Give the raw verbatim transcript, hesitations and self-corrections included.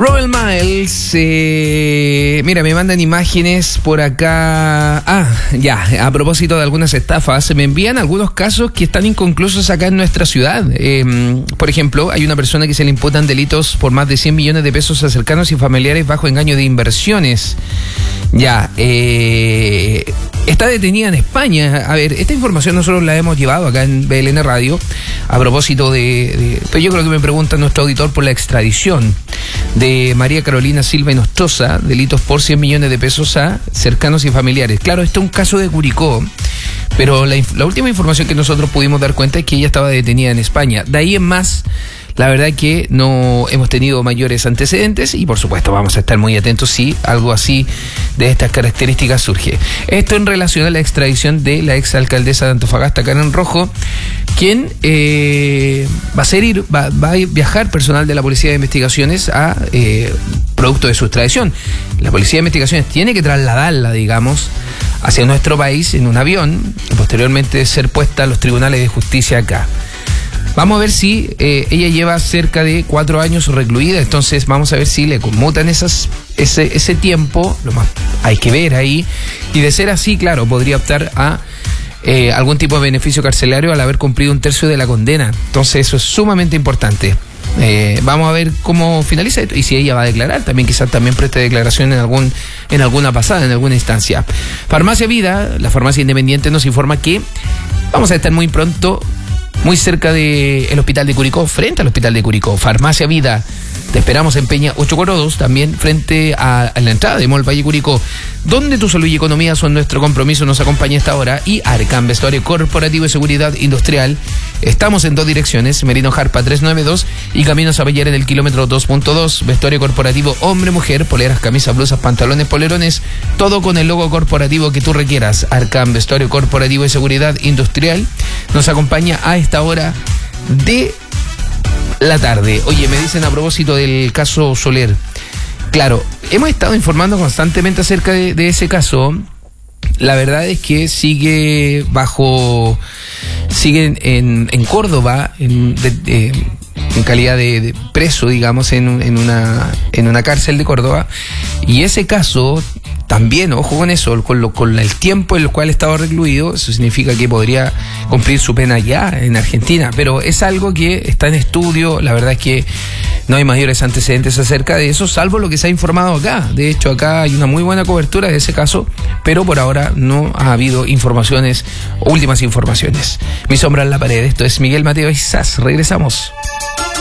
Robert Miles, eh, mira, me mandan imágenes por acá. Ah, ya, a propósito de algunas estafas, se me envían algunos casos que están inconclusos acá en nuestra ciudad. Eh, por ejemplo, hay una persona que se le imputan delitos por más de cien millones de pesos a cercanos y familiares bajo engaño de inversiones. Ya, eh, está detenida en España. A ver, esta información nosotros la hemos llevado acá en B L N Radio a propósito de, de pero yo creo que me pregunta nuestro auditor por la extradición de María Carolina Silva y Nostroza, delitos por cien millones de pesos a cercanos y familiares. Claro, este es un caso de Curicó, pero la, la última información que nosotros pudimos dar cuenta es que ella estaba detenida en España. De ahí en más, la verdad que no hemos tenido mayores antecedentes y por supuesto vamos a estar muy atentos si algo así de estas características surge. Esto en relación a la extradición de la exalcaldesa de Antofagasta, Karen Rojo, quien eh, va a ser ir, va, va a viajar personal de la Policía de Investigaciones a eh, producto de su extradición. La Policía de Investigaciones tiene que trasladarla, digamos, hacia nuestro país en un avión y posteriormente ser puesta a los tribunales de justicia acá. Vamos a ver si eh, ella lleva cerca de cuatro años recluida, entonces vamos a ver si le conmutan esas, ese, ese tiempo, lo más hay que ver ahí, y de ser así, claro, podría optar a eh, algún tipo de beneficio carcelario al haber cumplido un tercio de la condena. Entonces eso es sumamente importante. Eh, vamos a ver cómo finaliza esto y si ella va a declarar, también quizás también preste declaración en algún en alguna pasada, en alguna instancia. Farmacia Vida, la farmacia independiente, nos informa que vamos a estar muy pronto muy cerca del Hospital de Curicó, frente al Hospital de Curicó. Farmacia Vida, te esperamos en Peña ocho cuatro dos, también frente a, a la entrada de Mall Valle Curicó, donde tu salud y economía son nuestro compromiso. Nos acompaña esta hora y Arcam Vestuario Corporativo y Seguridad Industrial. Estamos en dos direcciones, Merino Jarpa trescientos noventa y dos y Camino Saballer en el kilómetro dos punto dos. Vestuario corporativo hombre-mujer, poleras, camisas, blusas, pantalones, polerones, todo con el logo corporativo que tú requieras. Arcam Vestuario Corporativo y Seguridad Industrial nos acompaña a esta hora de la tarde. Oye, me dicen a propósito del caso Soler. Claro, hemos estado informando constantemente acerca de, de ese caso. La verdad es que sigue bajo, sigue en, en Córdoba, en, de, de, en calidad de, de preso, digamos, en, en una en una cárcel de Córdoba. Y ese caso también, ojo con eso, con, lo, con el tiempo en el cual estaba recluido, eso significa que podría cumplir su pena ya en Argentina, pero es algo que está en estudio. La verdad es que no hay mayores antecedentes acerca de eso, salvo lo que se ha informado acá. De hecho, acá hay una muy buena cobertura de ese caso, pero por ahora no ha habido informaciones, últimas informaciones. Mi sombra en la pared, esto es Miguel Mateo Isas, regresamos.